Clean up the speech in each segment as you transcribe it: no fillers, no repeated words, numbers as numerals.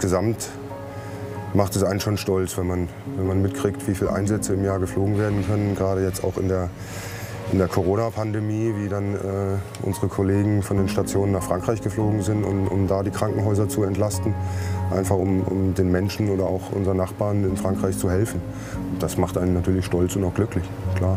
insgesamt macht es einen schon stolz, wenn man mitkriegt, wie viele Einsätze im Jahr geflogen werden können. Gerade jetzt auch in der Corona-Pandemie, wie dann unsere Kollegen von den Stationen nach Frankreich geflogen sind, um da die Krankenhäuser zu entlasten. Einfach um den Menschen oder auch unseren Nachbarn in Frankreich zu helfen. Das macht einen natürlich stolz und auch glücklich, klar.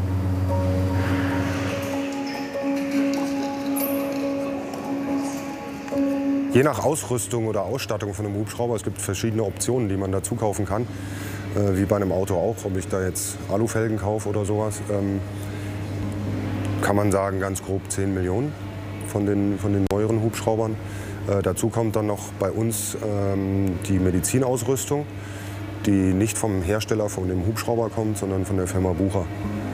Je nach Ausrüstung oder Ausstattung von einem Hubschrauber, es gibt verschiedene Optionen, die man dazu kaufen kann. Wie bei einem Auto auch, ob ich da jetzt Alufelgen kaufe oder sowas. Kann man sagen, ganz grob 10 Millionen von den neueren Hubschraubern. Dazu kommt dann noch bei uns die Medizinausrüstung, die nicht vom Hersteller von dem Hubschrauber kommt, sondern von der Firma Bucher.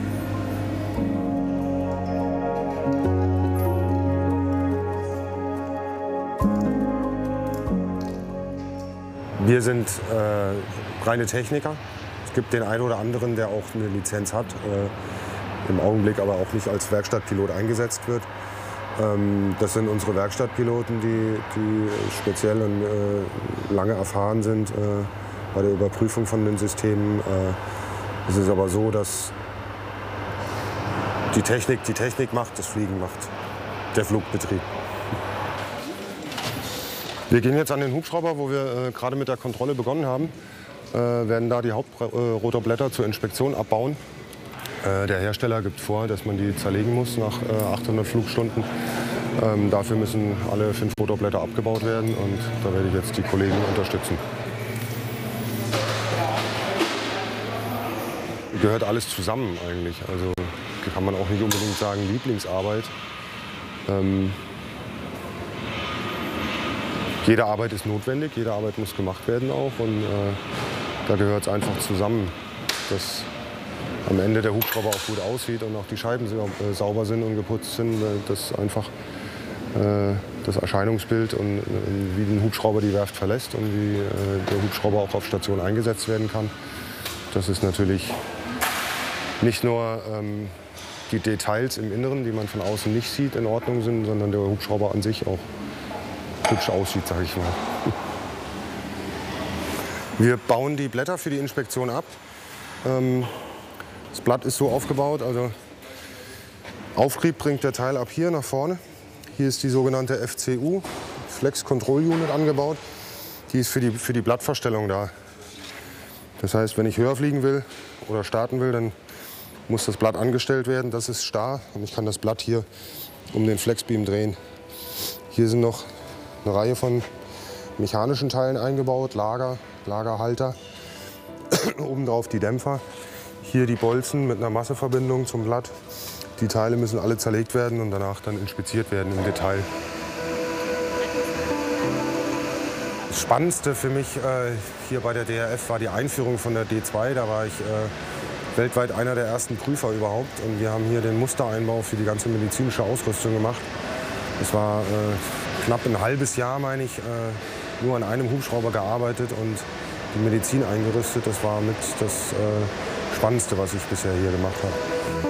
Wir sind reine Techniker. Es gibt den einen oder anderen, der auch eine Lizenz hat, im Augenblick aber auch nicht als Werkstattpilot eingesetzt wird. Das sind unsere Werkstattpiloten, die speziell und lange erfahren sind bei der Überprüfung von den Systemen. Es ist aber so, dass die Technik macht, das Fliegen macht der Flugbetrieb. Wir gehen jetzt an den Hubschrauber, wo wir gerade mit der Kontrolle begonnen haben, werden da die Hauptrotorblätter zur Inspektion abbauen. Der Hersteller gibt vor, dass man die zerlegen muss nach 800 Flugstunden. Dafür müssen alle 5 Rotorblätter abgebaut werden und da werde ich jetzt die Kollegen unterstützen. Gehört alles zusammen eigentlich, also kann man auch nicht unbedingt sagen Lieblingsarbeit. Jede Arbeit ist notwendig, jede Arbeit muss gemacht werden auch und da gehört es einfach zusammen, dass am Ende der Hubschrauber auch gut aussieht und auch die Scheiben sauber sind und geputzt sind, dass einfach das Erscheinungsbild und wie ein Hubschrauber die Werft verlässt und wie der Hubschrauber auch auf Station eingesetzt werden kann. Das ist natürlich nicht nur die Details im Inneren, die man von außen nicht sieht, in Ordnung sind, sondern der Hubschrauber an sich auch hübsch aussieht, sage ich mal. Wir bauen die Blätter für die Inspektion ab. Das Blatt ist so aufgebaut, also Auftrieb bringt der Teil ab hier nach vorne. Hier ist die sogenannte FCU, Flex Control Unit, angebaut. Die ist für die Blattverstellung da. Das heißt, wenn ich höher fliegen will oder starten will, dann muss das Blatt angestellt werden. Das ist starr und ich kann das Blatt hier um den Flexbeam drehen. Hier sind noch eine Reihe von mechanischen Teilen eingebaut, Lagerhalter, obendrauf die Dämpfer, hier die Bolzen mit einer Masseverbindung zum Blatt. Die Teile müssen alle zerlegt werden und danach dann inspiziert werden im Detail. Das Spannendste für mich hier bei der DRF war die Einführung von der D2. Da war ich weltweit einer der ersten Prüfer überhaupt und wir haben hier den Mustereinbau für die ganze medizinische Ausrüstung gemacht. Das war knapp ein halbes Jahr, meine ich, nur an einem Hubschrauber gearbeitet und die Medizin eingerüstet. Das war mit das Spannendste, was ich bisher hier gemacht habe.